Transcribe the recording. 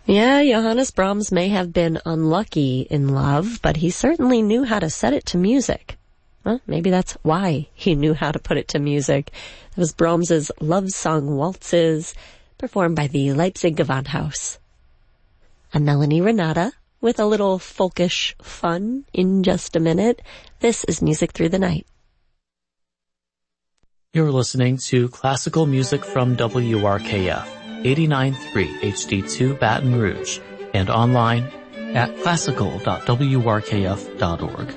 Yeah, Johannes Brahms may have been unlucky in love, but he certainly knew how to set it to music. Well, maybe that's why he knew how to put it to music. It was Brahms's love song waltzes, performed by the Leipzig Gewandhaus. I'm Melanie Renata, with a little folkish fun in just a minute. This is Music Through the Night. You're listening to classical music from WRKF, 89.3 HD2 Baton Rouge, and online at classical.wrkf.org.